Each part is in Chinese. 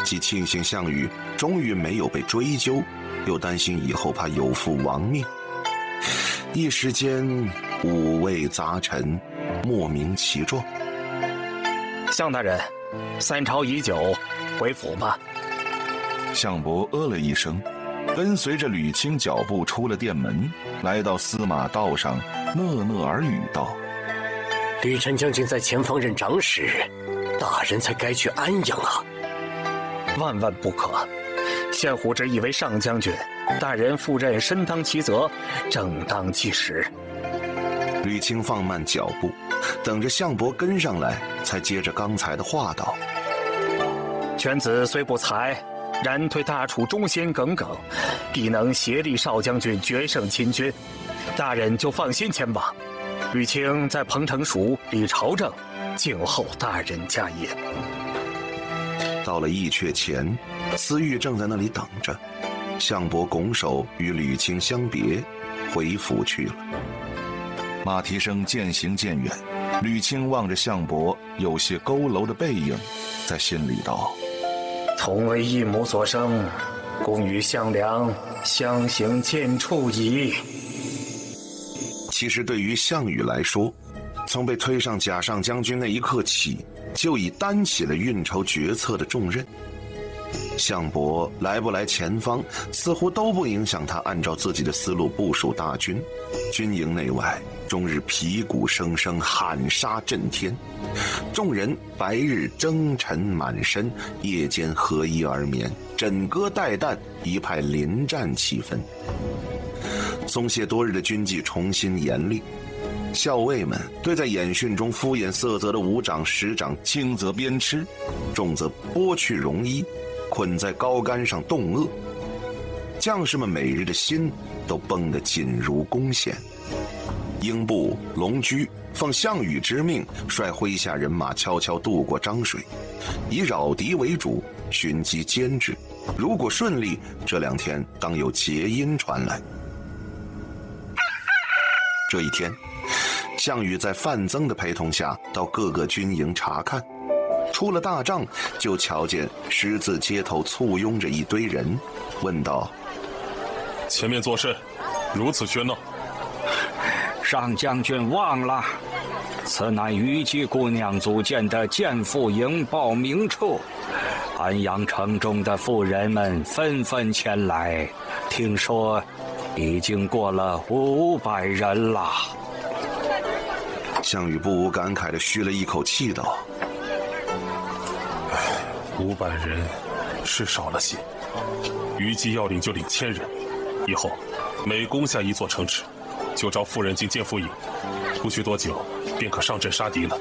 既庆幸项羽终于没有被追究，又担心以后怕有负亡命。一时间五味杂陈，莫名其状。 项大人，三朝已久，回府吧。 项伯了一声，跟随着吕青脚步出了殿门，来到司马道上，讷讷耳语道： 吕臣将军在前方任长史，大人才该去安阳啊。 万万不可，献虎之意为上将军，大人赴任身当其责，正当其时。 吕青放慢脚步，等着项伯跟上来，才接着刚才的话道： 犬子虽不才，然对大楚忠心耿耿，必能协力少将军决胜秦军，大人就放心前往。吕青在彭城署理朝政，静候大人家业。 到了驿阙前，司狱正在那里等着，项伯拱手与吕青相别，回府去了。 马蹄声渐行渐远，吕青望着项伯有些佝偻的背影，在心里道： 同为一母所生，公与项梁相形见绌矣。 其实对于项羽来说，从被推上假上将军那一刻起，就已担起了运筹决策的重任。项伯来不来前方，似乎都不影响他按照自己的思路部署大军。军营内外终日皮鼓声声，喊杀震天，众人白日征尘满身，夜间合衣而眠，枕戈待旦，一派临战气氛。松懈多日的军纪重新严厉，校尉们对在演训中敷衍塞责的武长师长轻则鞭笞，重则剥去戎衣，捆在高杆上冻饿。将士们每日的心都绷得紧如弓弦。英布、龙驹奉项羽之命，率麾下人马悄悄渡过漳水，以扰敌为主，寻机歼之。如果顺利，这2天当有捷音传来。这一天，项羽在范增的陪同下到各个军营查看，出了大帐，就瞧见十字街头簇拥着一堆人，问道： 前面做甚？如此喧闹。 上将军忘了，此乃虞姬姑娘组建的建妇营报名处，安阳城中的妇人们纷纷前来，听说已经过了500人了。 项羽不无感慨地吁了一口气道 ：500人是少了些，虞姬要领就领1000人，以后每攻下一座城池，就招妇人进建妇营，不需多久便可上阵杀敌了。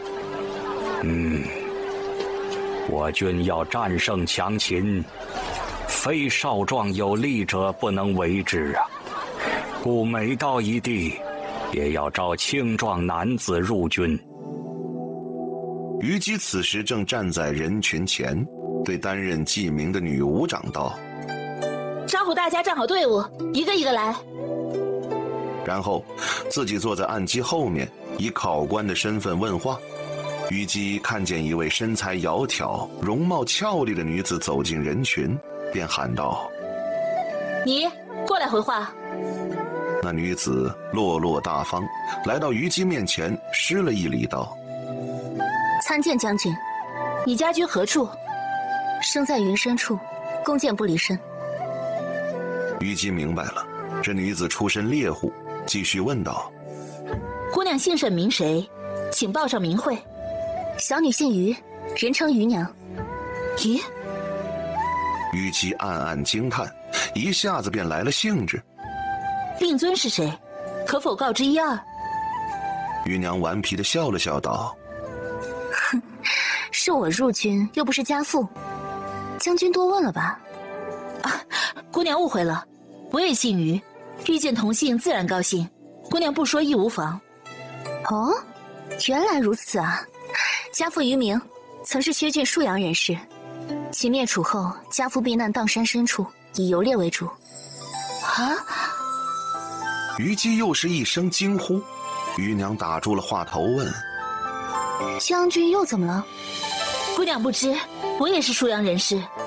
我军要战胜强秦，非少壮有力者不能为之啊！故每到一地，也要招青壮男子入军。 虞姬此时正站在人群前，对担任记名的女武长道： 招呼大家站好队伍，一个一个来。 然后自己坐在案几后面，以考官的身份问话。虞姬看见一位身材窈窕、容貌俏丽的女子走进人群，便喊道： 你过来回话。 那女子落落大方，来到虞姬面前，施了一礼道： 参见将军， 你家居何处？ 生在云深处，弓箭不离身。 虞姬明白了，这女子出身猎户，继续问道： 姑娘姓甚名谁？请报上名讳。 小女姓虞，人称虞娘。 咦？ 虞姬暗暗惊叹，一下子便来了兴致。 令尊是谁？可否告知一二？ 虞娘顽皮地笑了笑道： 哼，是我入军，又不是家父，将军多问了吧？ 啊，姑娘误会了，我也姓虞，遇见同姓自然高兴，姑娘不说亦无妨。 哦，原来如此啊！家父虞明，曾是薛郡沭阳人士，秦灭楚后，家父避难砀山深处，以游猎为主。 啊！ 虞姬又是一声惊呼，虞娘打住了话头问： 将军又怎么了？ 姑娘不知，我也是沭阳人士，